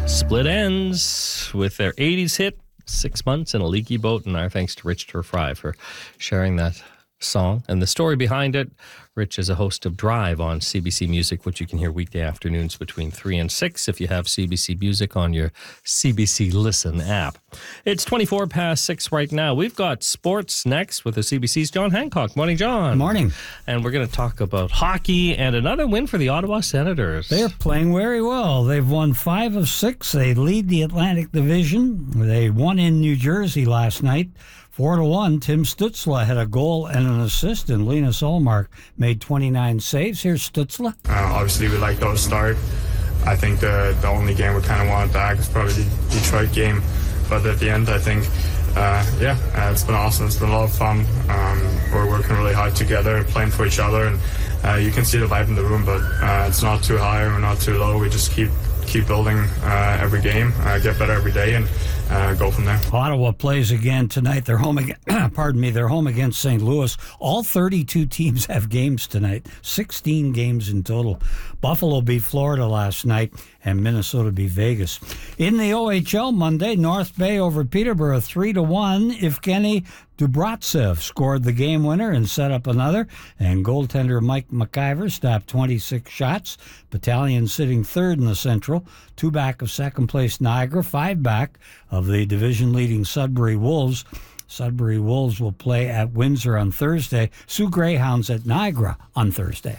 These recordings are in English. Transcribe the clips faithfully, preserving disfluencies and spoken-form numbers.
Split Ends with their eighties hit, Six Months in a Leaky Boat. And our thanks to Rich Turfry for sharing that song and the story behind it. Rich is a host of Drive on C B C Music, which you can hear weekday afternoons between three and six if you have C B C Music on your C B C Listen app. It's twenty-four past six right now. We've got sports next with the C B C's John Hancock. Morning, John. Morning. And we're going to talk about hockey and another win for the Ottawa Senators. They're playing very well. They've won five of six. They lead the Atlantic Division. They won in New Jersey last night. Four to one, Tim Stützle had a goal and an assist, and Linus Ullmark made twenty-nine saves. Here's Stützle. Uh, obviously, we like those start. I think the the only game we kind of wanted back is probably the Detroit game. But at the end, I think, uh, yeah, uh, it's been awesome. It's been a lot of fun. Um, we're working really hard together, playing for each other, and uh, you can see the vibe in the room, but uh, it's not too high or not too low. We just keep keep building uh, every game, uh, get better every day, and uh, go from there. Ottawa plays again tonight. They're home again. Pardon me. They're home against Saint Louis. All thirty-two teams have games tonight. sixteen games in total. Buffalo beat Florida last night, and Minnesota beat Vegas. In the O H L Monday, North Bay over Peterborough three to one. Evgeny Dubratsev scored the game winner and set up another, and goaltender Mike McIver stopped twenty-six shots. Battalion sitting third in the Central, two back of second-place Niagara, five back of the division-leading Sudbury Wolves. Sudbury Wolves will play at Windsor on Thursday. Sioux Greyhounds at Niagara on Thursday.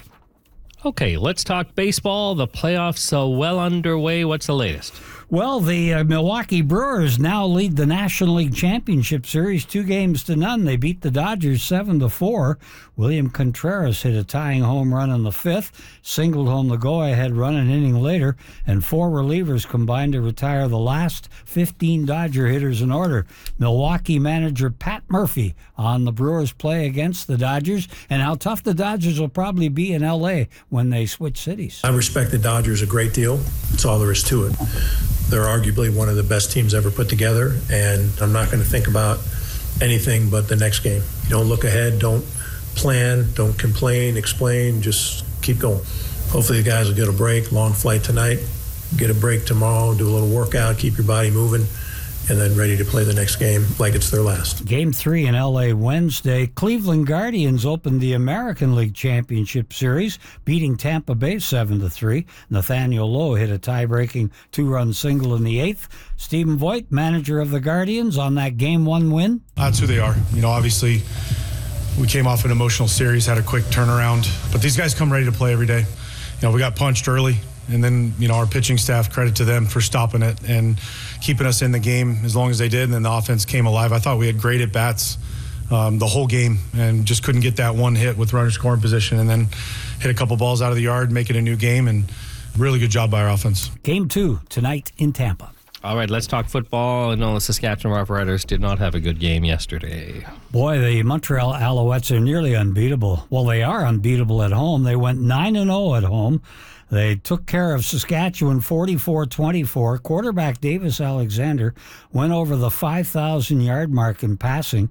Okay, let's talk baseball. The playoffs are well underway. What's the latest? Well, the uh, Milwaukee Brewers now lead the National League Championship Series two games to none. They beat the Dodgers seven to four. William Contreras hit a tying home run in the fifth, singled home the go-ahead run an inning later, and four relievers combined to retire the last fifteen Dodger hitters in order. Milwaukee manager Pat Murphy on the Brewers' play against the Dodgers and how tough the Dodgers will probably be in L A when they switch cities. I respect the Dodgers a great deal. That's all there is to it. They're arguably one of the best teams ever put together, and I'm not going to think about anything but the next game. You don't look ahead, don't plan, don't complain, explain, just keep going. Hopefully the guys will get a break, long flight tonight, get a break tomorrow, do a little workout, keep your body moving, and then ready to play the next game like it's their last. Game three in L A Wednesday. Cleveland Guardians opened the American League Championship Series, beating Tampa Bay seven to three. Nathaniel Lowe hit a tie-breaking two-run single in the eighth. Stephen Voigt, manager of the Guardians, on that game one win. That's who they are. You know, obviously, we came off an emotional series, had a quick turnaround, but these guys come ready to play every day. You know, we got punched early. And then, you know, our pitching staff, credit to them for stopping it and keeping us in the game as long as they did. And then the offense came alive. I thought we had great at-bats um, the whole game and just couldn't get that one hit with runner scoring position, and then hit a couple balls out of the yard, make it a new game, and really good job by our offense. Game two tonight in Tampa. All right, let's talk football. I know the Saskatchewan Roughriders did not have a good game yesterday. Boy, the Montreal Alouettes are nearly unbeatable. Well, they are unbeatable at home. They went nine and oh at home. They took care of Saskatchewan forty-four twenty-four. Quarterback Davis Alexander went over the five thousand yard mark in passing,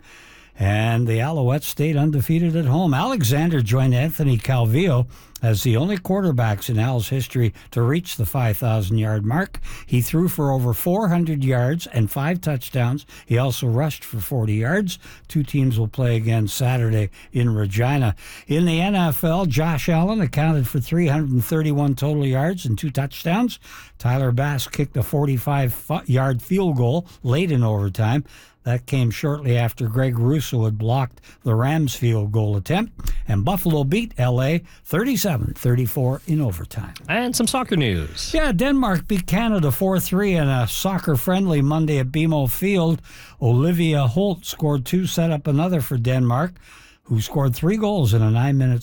and the Alouettes stayed undefeated at home. Alexander joined Anthony Calvillo as the only quarterbacks in Al's history to reach the five thousand yard mark. He threw for over four hundred yards and five touchdowns. He also rushed for forty yards. Two teams will play again Saturday in Regina. In the N F L, Josh Allen accounted for three hundred thirty-one total yards and two touchdowns. Tyler Bass kicked a forty-five yard field goal late in overtime. That came shortly after Greg Russo had blocked the Rams' field goal attempt, and Buffalo beat L A thirty-seven thirty-four in overtime. And some soccer news. Yeah, Denmark beat Canada four three in a soccer-friendly Monday at B M O Field. Olivia Holt scored two, set up another for Denmark, who scored three goals in a nine-minute